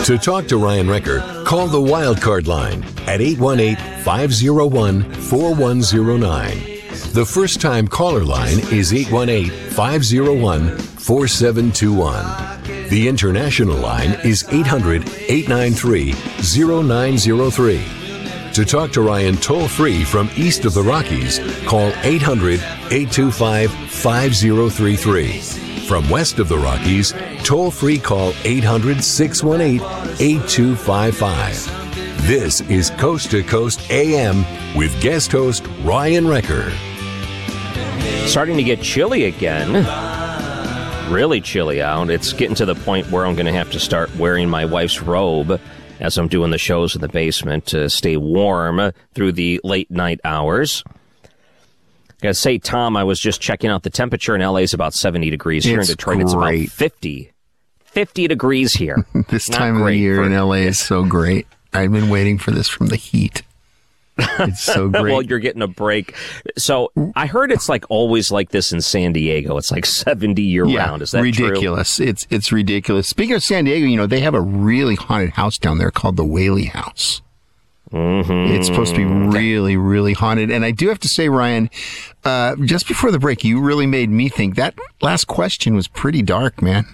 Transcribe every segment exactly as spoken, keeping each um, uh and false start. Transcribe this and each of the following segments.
To talk to Ryan Recker, call the Wildcard line at eight one eight, five oh one, four one oh nine. The first-time caller line is eight one eight, five oh one, four seven two one. The international line is eight hundred, eight nine three, oh nine oh three. To talk to Ryan toll-free from east of the Rockies, call eight hundred, eight two five, five oh three three. From west of the Rockies, toll-free call eight hundred, six one eight, eight two five five. This is Coast to Coast A M with guest host Ryan Recker. Starting to get chilly again. Really chilly out. It's getting to the point where I'm going to have to start wearing my wife's robe as I'm doing the shows in the basement to stay warm through the late night hours. I gotta say, Tom, I was just checking out the temperature in L A is about seventy degrees. Here it's in Detroit, great. It's about fifty. fifty degrees here. This time of the year for, in L A is so great. I've been waiting for this from the heat. It's so great. Well, you're getting a break. So I heard it's like always like this in San Diego. It's like seventy year yeah, round. Is that ridiculous? true? It's it's ridiculous. Speaking of San Diego, you know, they have a really haunted house down there called the Whaley House. Mm-hmm. It's supposed to be really, really haunted. And I do have to say, Ryan, uh, just before the break, you really made me think. That last question was pretty dark, man.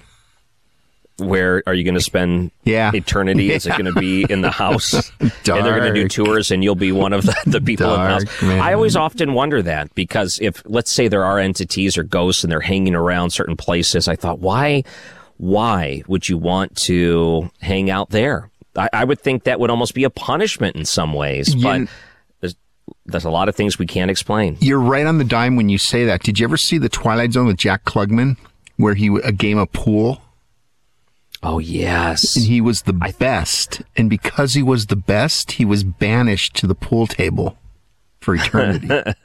Where are you going to spend yeah. eternity? Yeah. Is it going to be in the house? Dark. And they're going to do tours and you'll be one of the, the people Dark, in the house? Man. I always often wonder that because if, let's say there are entities or ghosts and they're hanging around certain places, I thought, why, why would you want to hang out there? I, I would think that would almost be a punishment in some ways, yeah. but there's, there's a lot of things we can't explain. You're right on the dime when you say that. Did you ever see The Twilight Zone with Jack Klugman, where he a game of pool? Oh, yes. And he was the I, best. And because he was the best, he was banished to the pool table for eternity.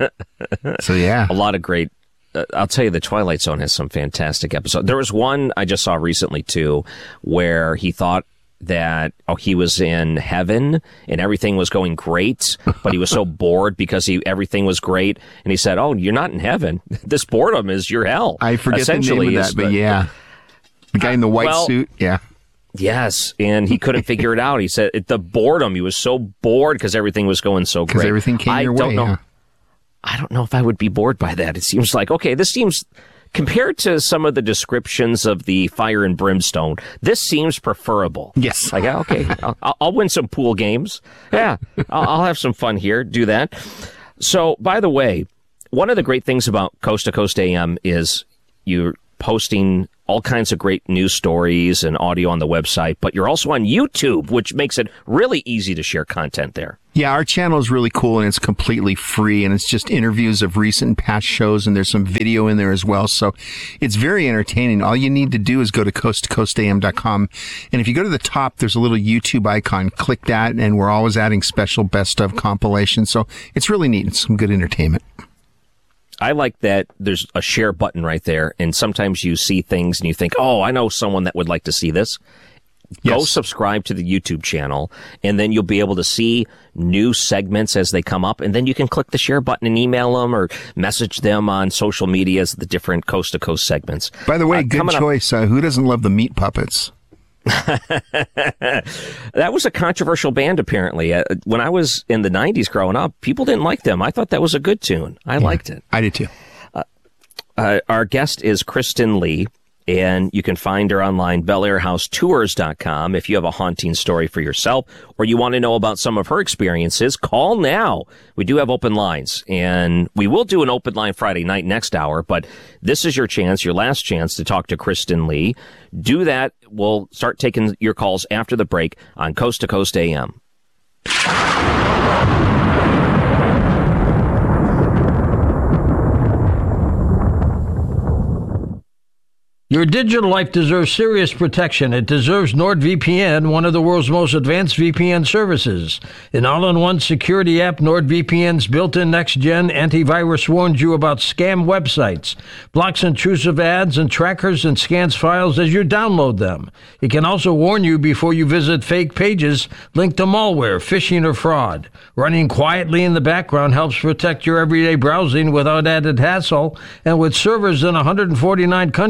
So, yeah. A lot of great, uh, I'll tell you, The Twilight Zone has some fantastic episodes. There was one I just saw recently, too, where he thought that, oh, he was in heaven and everything was going great, but he was so bored because he everything was great. And he said, oh, you're not in heaven. This boredom is your hell. I forget the name of that, but yeah. The guy in the white well, suit, yeah. Yes, and he couldn't figure it out. He said it, the boredom. He was so bored because everything was going so great. Because everything came I your don't way, know. yeah. I don't know if I would be bored by that. It seems like, okay, this seems, compared to some of the descriptions of the Fire and Brimstone, this seems preferable. Yes. Like, okay, I'll, I'll win some pool games. Yeah, I'll, I'll have some fun here. Do that. So, by the way, one of the great things about Coast to Coast A M is you're posting all kinds of great news stories and audio on the website, but you're also on YouTube, which makes it really easy to share content there. Yeah, our channel is really cool, and it's completely free, and it's just interviews of recent and past shows, and there's some video in there as well, so it's very entertaining. All you need to do is go to coast to coast a m dot com, and if you go to the top, there's a little YouTube icon. Click that, and we're always adding special best-of compilations, so it's really neat. It's some good entertainment. I like that there's a share button right there, and sometimes you see things and you think, oh, I know someone that would like to see this. Yes. Go subscribe to the YouTube channel, and then you'll be able to see new segments as they come up, and then you can click the share button and email them or message them on social media as the different coast-to-coast segments. By the way, uh, good choice. Uh, who doesn't love the Meat Puppets? That was a controversial band, apparently. Uh, when I was in the nineties growing up, people didn't like them. I thought that was a good tune. I yeah, liked it. I did too. Uh, uh, our guest is Kristen Lee, and you can find her online, bel air house tours dot com. If you have a haunting story for yourself or you want to know about some of her experiences, call now. We do have open lines, and we will do an open line Friday night next hour, but this is your chance, your last chance to talk to Kristen Lee. Do that. We'll start taking your calls after the break on Coast to Coast A M. Your digital life deserves serious protection. It deserves NordVPN, one of the world's most advanced V P N services. An all-in-one security app, NordVPN's built-in next-gen antivirus warns you about scam websites, blocks intrusive ads and trackers, and scans files as you download them. It can also warn you before you visit fake pages linked to malware, phishing, or fraud. Running quietly in the background helps protect your everyday browsing without added hassle, and with servers in one hundred forty-nine countries,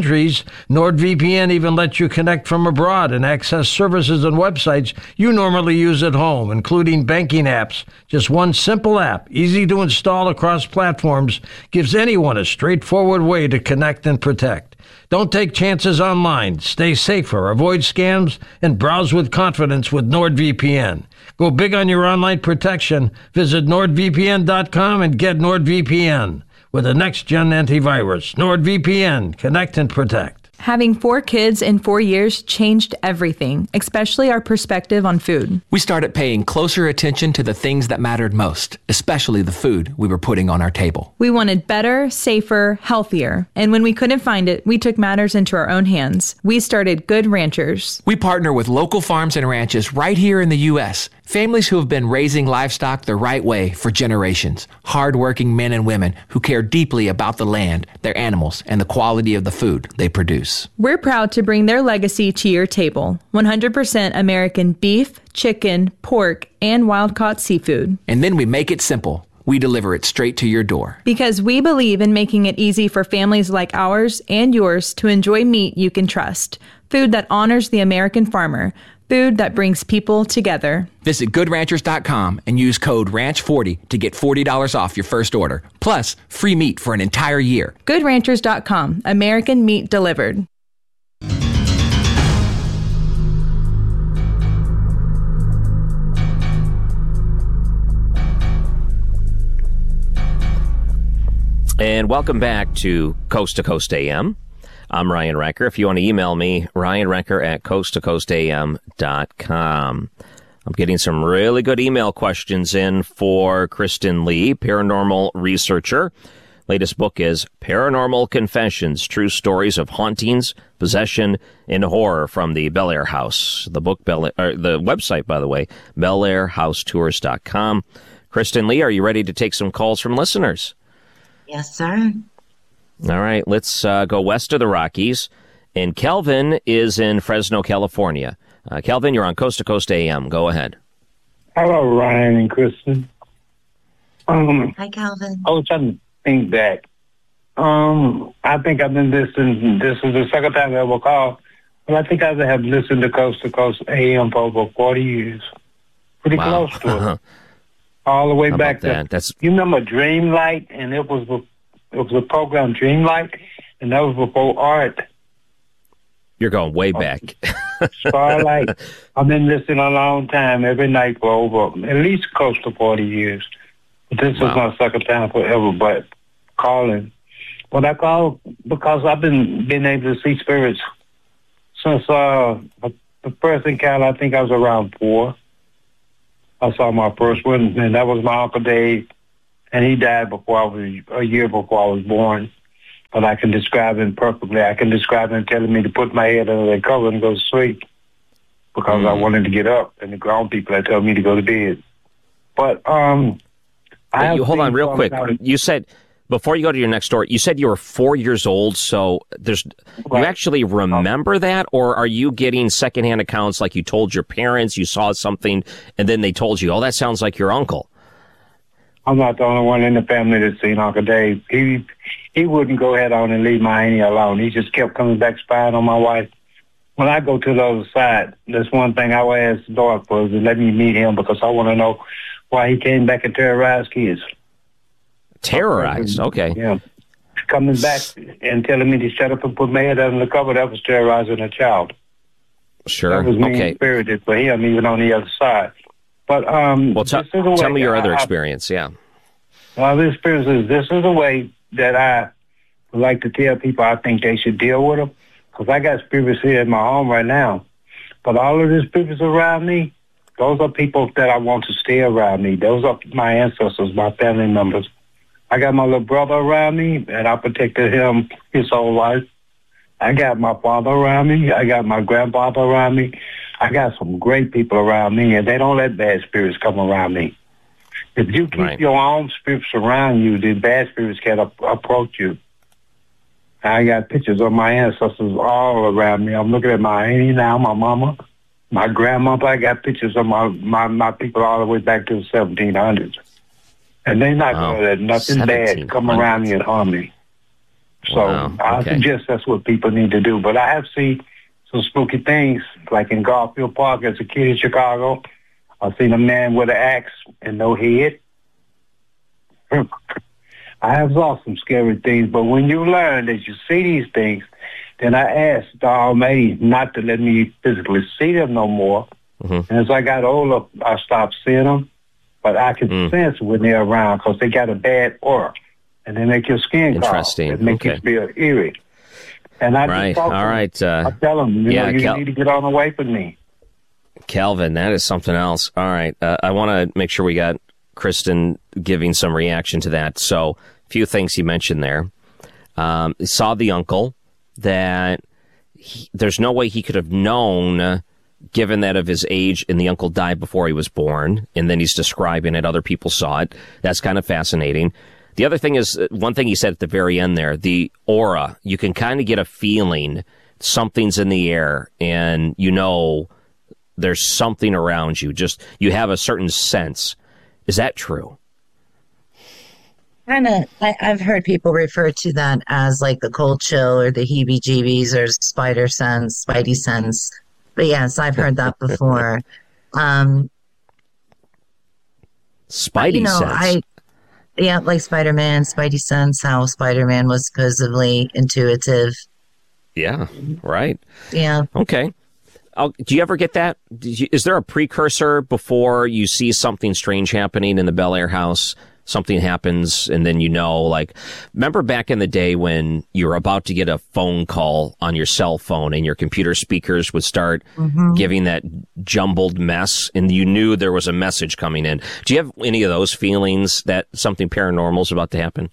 NordVPN even lets you connect from abroad and access services and websites you normally use at home, including banking apps. Just one simple app, easy to install across platforms, gives anyone a straightforward way to connect and protect. Don't take chances online. Stay safer, avoid scams, and browse with confidence with NordVPN. Go big on your online protection. Visit nord v p n dot com and get NordVPN. With a next-gen antivirus, NordVPN, connect and protect. Having four kids in four years changed everything, especially our perspective on food. We started paying closer attention to the things that mattered most, especially the food we were putting on our table. We wanted better, safer, healthier. And when we couldn't find it, we took matters into our own hands. We started Good Ranchers. We partner with local farms and ranches right here in the U S, families who have been raising livestock the right way for generations. Hardworking men and women who care deeply about the land, their animals, and the quality of the food they produce. We're proud to bring their legacy to your table. one hundred percent American beef, chicken, pork, and wild-caught seafood. And then we make it simple. We deliver it straight to your door. Because we believe in making it easy for families like ours and yours to enjoy meat you can trust. Food that honors the American farmer. Food that brings people together. Visit good ranchers dot com and use code ranch forty to get forty dollars off your first order. Plus, free meat for an entire year. good ranchers dot com. American meat delivered. And welcome back to Coast to Coast A M. I'm Ryan Recker. If you want to email me, ryan recker at coast to coast a m dot com. I'm getting some really good email questions in for Kristen Lee, paranormal researcher. Latest book is Paranormal Confessions, True Stories of Hauntings, Possession, and Horror from the Bel Air House. The book, Bel- or the website, by the way, bel air house tours dot com. Kristen Lee, are you ready to take some calls from listeners? Yes, sir. All right, let's uh, go west of the Rockies. And Kelvin is in Fresno, California. Uh, Kelvin, you're on Coast to Coast A M. Go ahead. Hello, Ryan and Kristen. Um, Hi, Calvin. I was trying to think back. Um, I think I've been listening. This is the second time I ever called. But I think I have listened to Coast to Coast A M for over forty years. Pretty Wow. close to it. All the way How back about that? to, That's... you remember Dreamlight? And it was, it was a program, Dreamlight, and that was before Art. You're going way back. Starlight. I've been listening a long time, every night for over at least close to forty years. But this Wow. is my second time forever, but calling. But I call because I've been been able to see spirits since uh, the first encounter. I think I was around four. I saw my first one, and that was my Uncle Dave, and he died before I was a year before I was born. But I can describe him perfectly. I can describe him telling me to put my head under the cover and go to sleep because mm. I wanted to get up, and the grown people had told me to go to bed. But um, I you, hold on real quick. Out. You said, before you go to your next story, you said you were four years old, so there's Right. you actually remember that, or are you getting secondhand accounts like you told your parents, you saw something, and then they told you, oh, that sounds like your uncle? I'm not the only one in the family that's seen Uncle Dave. He he wouldn't go ahead on and leave my auntie alone. He just kept coming back spying on my wife. When I go to the other side, that's one thing I would ask the Lord for, is to let me meet him because I want to know why he came back and terrorized kids. Terrorized, okay. Yeah. Coming back and telling me to shut up and put my head under the cover, that was terrorizing a child. Sure, That was mean okay. spirited for him, even on the other side. But um, Well, t- this is a way tell me your I, other I, experience, yeah. Well, this experience is, this is a way that I would like to tell people I think they should deal with them. Because I got spirits here in my home right now. But all of the spirits around me, those are people that I want to stay around me. Those are my ancestors, my family members. I got my little brother around me, and I protected him his whole life. I got my father around me. I got my grandfather around me. I got some great people around me, and they don't let bad spirits come around me. If you keep Right. your own spirits around you, the bad spirits can't ap- approach you. I got pictures of my ancestors all around me. I'm looking at my auntie now, my mama, my grandmother. I got pictures of my, my, my people all the way back to the seventeen hundreds. And they're not Wow. going to let nothing bad come around me and harm me. So Wow, I okay. suggest that's what people need to do. But I have seen some spooky things, like in Garfield Park as a kid in Chicago. I've seen a man with an axe and no head. I have saw some scary things, but when you learn that you see these things, then I asked the Almighty not to let me physically see them no more. Mm-hmm. And as I got older, I stopped seeing them, but I can mm. sense when they're around because they got a bad aura, and they make your skin cough. Interesting. It makes okay. you feel eerie. And I right. just talk to All right. them. Uh, I tell them, you yeah, know, you Cal- need to get on away from me. Calvin, that is something else. All right. Uh, I want to make sure we got Kristen giving some reaction to that. So, a few things he mentioned there. Um, he saw the uncle that he, there's no way he could have known, uh, given that of his age, and the uncle died before he was born, and then he's describing it. Other people saw it. That's kind of fascinating. The other thing is, one thing he said at the very end there, the aura. You can kind of get a feeling something's in the air, and you know there's something around you. Just, you have a certain sense. Is that true? Kind of, I've heard people refer to that as like the cold chill or the heebie-jeebies or spider sense, spidey sense. But yes, I've heard that before. um, Spidey you know, sense? I, yeah, like Spider-Man, Spidey sense, how Spider-Man was supposedly intuitive. Yeah, right. Yeah. Okay. I'll, do you ever get that? Did you, is there a precursor before you see something strange happening in the Bel Air house? Something happens, and then you know, like, remember back in the day when you were about to get a phone call on your cell phone and your computer speakers would start mm-hmm. giving that jumbled mess, and you knew there was a message coming in. Do you have any of those feelings that something paranormal is about to happen?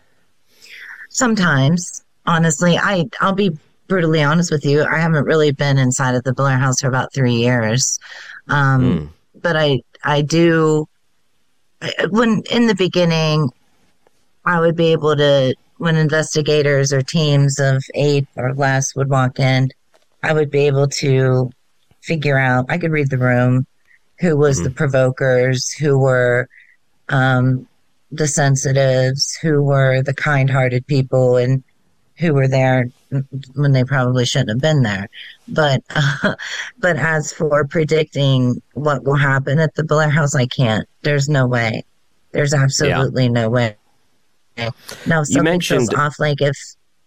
Sometimes, honestly. I, I'll be brutally honest with you. I haven't really been inside of the Blair house for about three years. Um, mm. But I, I do... When in the beginning, I would be able to, when investigators or teams of eight or less would walk in, I would be able to figure out, I could read the room, who was mm-hmm. the provokers, who were um, the sensitives, who were the kind-hearted people, and who were there when they probably shouldn't have been there. But uh, but as for predicting what will happen at the Blair house, I can't. There's no way. There's absolutely yeah. no way. Now, if something mentioned... feels off, like if...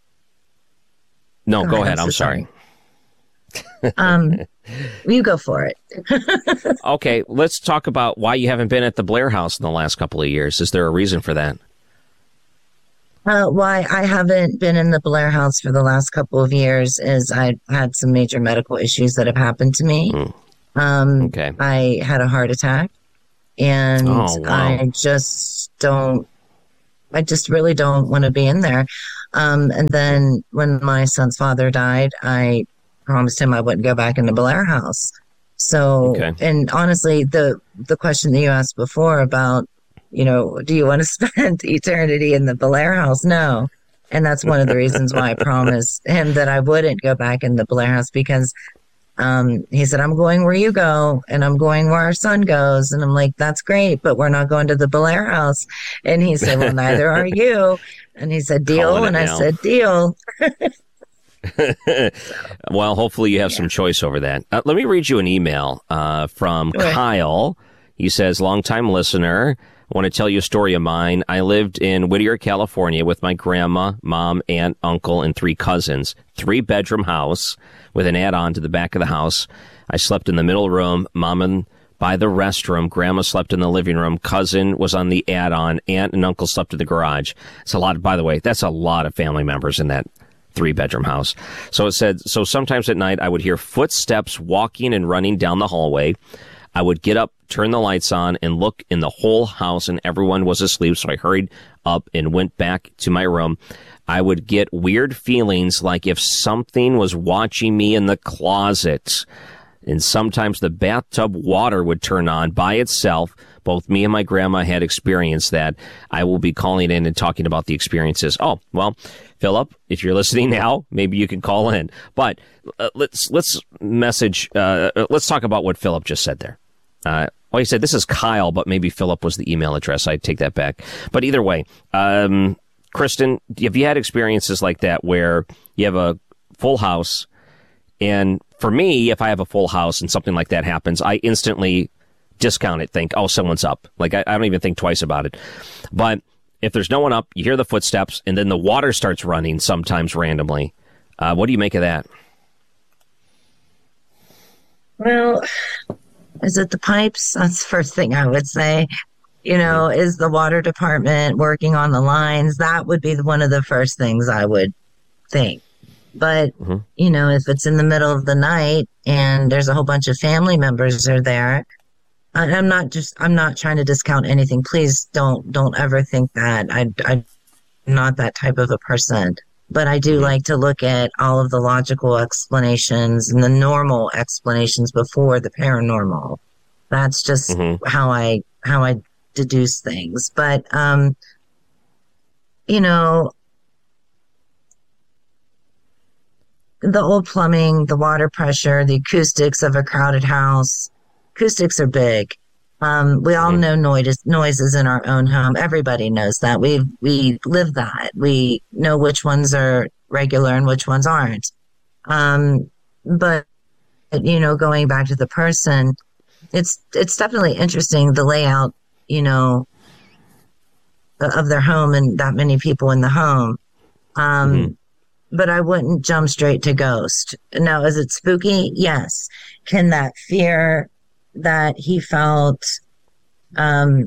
No, go, go ahead. ahead. I'm so sorry. sorry. um, you go for it. Okay, let's talk about why you haven't been at the Blair house in the last couple of years. Is there a reason for that? Uh, why I haven't been in the Blair house for the last couple of years is I had some major medical issues that have happened to me. Mm. Um, okay. I had a heart attack, and oh, wow. I just don't, I just really don't want to be in there. Um, and then when my son's father died, I promised him I wouldn't go back in the Blair house. So, okay. and honestly, the, the question that you asked before about, you know, do you want to spend eternity in the Blair house? No. And that's one of the reasons why I promised him that I wouldn't go back in the Blair house, because um, he said, I'm going where you go, and I'm going where our son goes. And I'm like, that's great, but we're not going to the Blair house. And he said, well, neither are you. And he said, deal. And I said, deal. Well, hopefully you have yeah. some choice over that. Uh, let me read you an email uh, from right. Kyle. He says, longtime listener. I want to tell you a story of mine. I lived in Whittier, California with my grandma, mom, aunt, uncle, and three cousins. Three-bedroom house with an add-on to the back of the house. I slept in the middle room. Mom and by the restroom. Grandma slept in the living room. Cousin was on the add-on. Aunt and uncle slept in the garage. It's a lot. Of, by the way, that's a lot of family members in that three-bedroom house. So it said, so sometimes at night I would hear footsteps walking and running down the hallway. I would get up, turn the lights on, and look in the whole house, and everyone was asleep, so I hurried up and went back to my room. I would get weird feelings like if something was watching me in the closet. And sometimes the bathtub water would turn on by itself. Both me and my grandma had experienced that. I will be calling in and talking about the experiences. Oh, well, Philip, if you're listening now, maybe you can call in. But uh, let's let's message, uh, let's talk about what Philip just said there. Uh, well, he said this is Kyle, but maybe Philip was the email address. I take that back. But either way, um, Kristen, have you had experiences like that where you have a full house, and for me, if I have a full house and something like that happens, I instantly discount it, think, oh, someone's up. Like, I, I don't even think twice about it. But if there's no one up, you hear the footsteps, and then the water starts running sometimes randomly. Uh, what do you make of that? Well, is it the pipes? That's the first thing I would say. You know, mm-hmm. Is the water department working on the lines? That would be one of the first things I would think. But, mm-hmm. you know, if it's in the middle of the night and there's a whole bunch of family members are there, I'm not just, I'm not trying to discount anything. Please don't, don't ever think that. I, I'm not that type of a person. But I do like to look at all of the logical explanations and the normal explanations before the paranormal. That's just mm-hmm. how I, how I deduce things. But, um, you know, the old plumbing, the water pressure, the acoustics of a crowded house, acoustics are big. Um, we all mm-hmm. know noise, noises in our own home. Everybody knows that. We we live that. We know which ones are regular and which ones aren't. Um, but, you know, going back to the person, it's it's definitely interesting, the layout, you know, of their home and that many people in the home. Um, mm-hmm. But I wouldn't jump straight to ghost. Now, is it spooky? Yes. Can that fear that he felt um,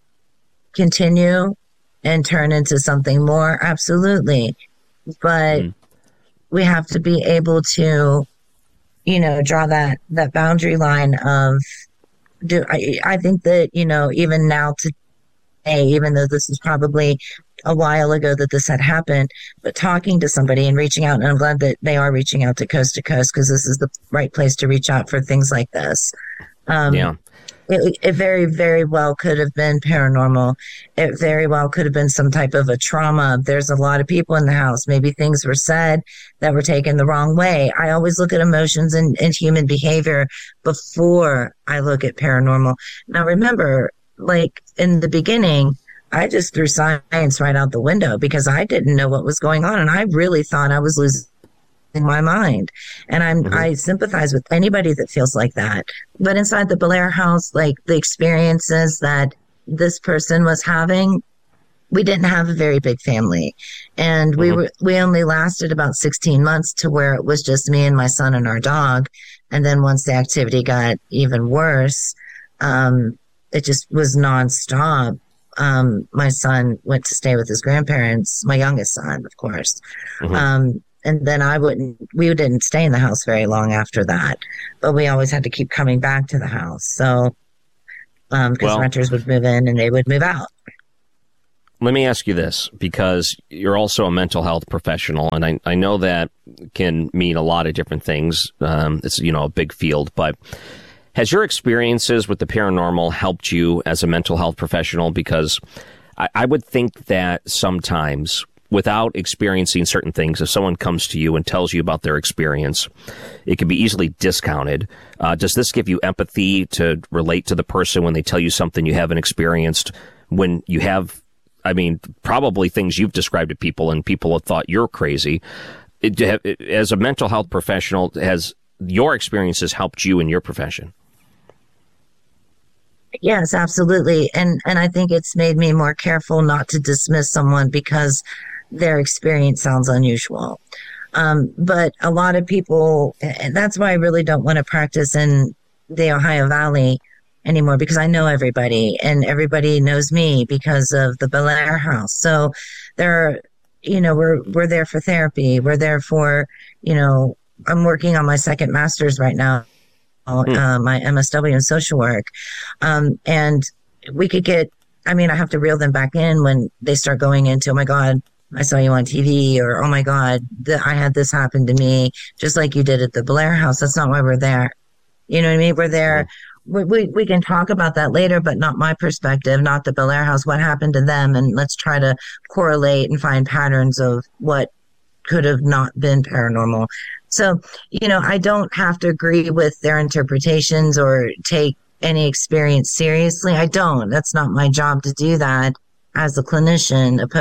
continue and turn into something more? Absolutely. But mm. we have to be able to, you know, draw that, that boundary line of, do I, I think that, you know, even now today, even though this is probably a while ago that this had happened, but talking to somebody and reaching out, and I'm glad that they are reaching out to Coast to Coast, because this is the right place to reach out for things like this. Um, yeah. It, it very, very well could have been paranormal. It very well could have been some type of a trauma. There's a lot of people in the house. Maybe things were said that were taken the wrong way. I always look at emotions and, and human behavior before I look at paranormal. Now, remember, like in the beginning, I just threw science right out the window because I didn't know what was going on. And I really thought I was losing my mind. And I'm, mm-hmm. I sympathize with anybody that feels like that. But inside the Belair house, like the experiences that this person was having, we didn't have a very big family. And mm-hmm. we were, we only lasted about sixteen months to where it was just me and my son and our dog. And then once the activity got even worse, um, it just was nonstop. Um, my son went to stay with his grandparents, my youngest son, of course. Mm-hmm. Um, and then I wouldn't, we didn't stay in the house very long after that, but we always had to keep coming back to the house. So, um, because well, renters would move in and they would move out. Let me ask you this, because you're also a mental health professional, and I, I know that can mean a lot of different things. Um, it's, you know, a big field, but has your experiences with the paranormal helped you as a mental health professional? Because I, I would think that sometimes, without experiencing certain things, if someone comes to you and tells you about their experience, it can be easily discounted. Uh, does this give you empathy to relate to the person when they tell you something you haven't experienced, when you have, I mean, probably things you've described to people and people have thought you're crazy? It, it, as a mental health professional, has your experiences helped you in your profession? Yes, absolutely. And and I think it's made me more careful not to dismiss someone because their experience sounds unusual. Um, but a lot of people, and that's why I really don't want to practice in the Ohio Valley anymore, because I know everybody and everybody knows me because of the Belair house. So there, you know, we're, we're there for therapy. We're there for, you know, I'm working on my second master's right now. Uh, my M S W in social work. Um, and we could get, I mean, I have to reel them back in when they start going into, oh my God, I saw you on T V, or, oh my God, th- I had this happen to me, just like you did at the Belair house. That's not why we're there. You know what I mean? We're there. We, we, we can talk about that later, but not my perspective, not the Belair house, what happened to them. And let's try to correlate and find patterns of what could have not been paranormal. So, you know, I don't have to agree with their interpretations or take any experience seriously. I don't. That's not my job to do that as a clinician, opposed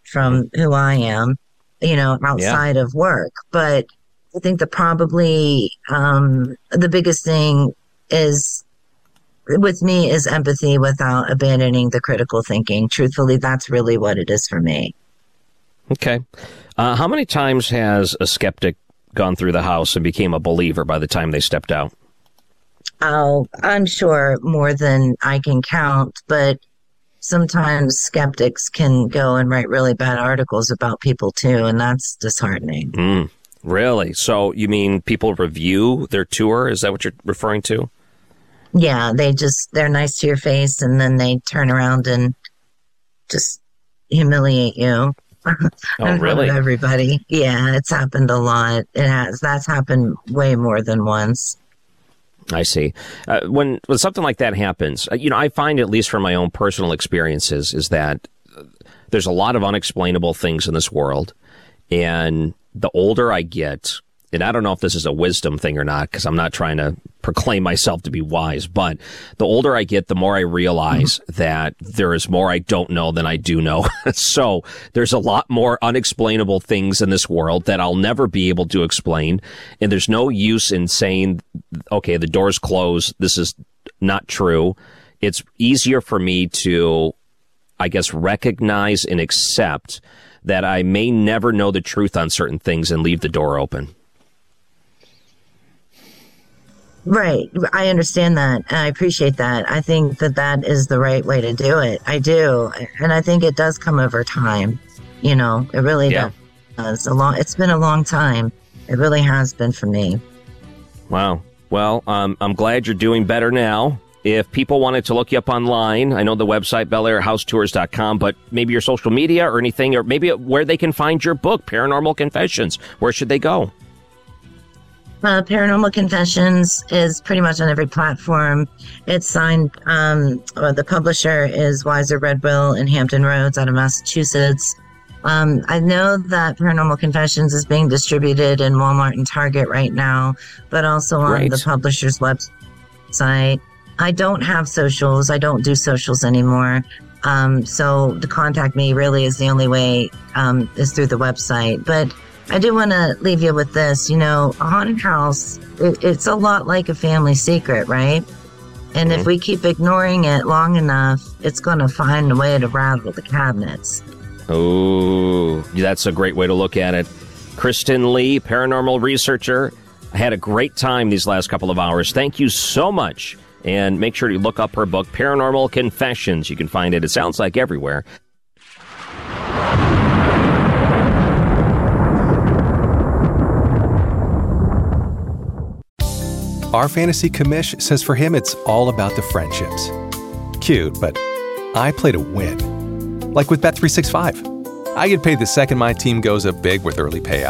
from who I am, you know, outside yeah. of work. But I think that probably um, the biggest thing is with me is empathy without abandoning the critical thinking. Truthfully, that's really what it is for me. Okay. Uh, how many times has a skeptic gone through the house and became a believer by the time they stepped out? Oh, I'm sure more than I can count, but sometimes skeptics can go and write really bad articles about people too, and that's disheartening. Mm, really? So you mean people review their tour? Is that what you're referring to? Yeah, they just, they're nice to your face, and then they turn around and just humiliate you. Oh, really? Everybody. Yeah, it's happened a lot. It has. That's happened way more than once. I see. Uh, when when something like that happens, uh, you know, I find, at least from my own personal experiences, is that there's a lot of unexplainable things in this world. And the older I get, and I don't know if this is a wisdom thing or not, because I'm not trying to proclaim myself to be wise, but the older I get, the more I realize mm-hmm. that there is more I don't know than I do know. So there's a lot more unexplainable things in this world that I'll never be able to explain. And there's no use in saying, okay, the door's closed, this is not true. It's easier for me to, I guess, recognize and accept that I may never know the truth on certain things and leave the door open. Right. I understand that. And I appreciate that. I think that that is the right way to do it. I do. And I think it does come over time. You know, it really yeah. does. A long, it's been a long time. It really has been for me. Wow. Well, um, I'm glad you're doing better now. If people wanted to look you up online, I know the website, bel air house tours dot com, but maybe your social media or anything, or maybe where they can find your book, Paranormal Confessions. Where should they go? Uh, Paranormal Confessions is pretty much on every platform. It's signed, um, well, the publisher is Weiser Redwill in Hampton Roads out of Massachusetts. Um, I know that Paranormal Confessions is being distributed in Walmart and Target right now, but also on Great. the publisher's website. I don't have socials. I don't do socials anymore. Um, so to contact me really is the only way, um, is through the website. But I do want to leave you with this. You know, a haunted house, it, it's a lot like a family secret, right? And mm-hmm. if we keep ignoring it long enough, it's going to find a way to rattle the cabinets. Oh, that's a great way to look at it. Kristen Lee, paranormal researcher. I had a great time these last couple of hours. Thank you so much. And make sure to look up her book, Paranormal Confessions. You can find it, it sounds like, everywhere. Our fantasy commish says for him it's all about the friendships. Cute, but I play to win. Like with Bet three sixty-five. I get paid the second my team goes up big with early payouts.